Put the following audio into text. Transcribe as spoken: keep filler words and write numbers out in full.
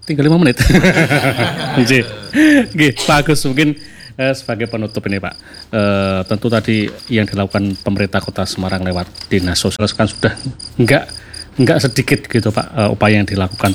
Tinggal lima menit. Nggih. Nggih, Pak Agus mungkin eh, sebagai penutup ini Pak, eh, tentu tadi yang dilakukan pemerintah Kota Semarang lewat Dinas Sosial kan sudah enggak enggak sedikit gitu Pak eh, upaya yang dilakukan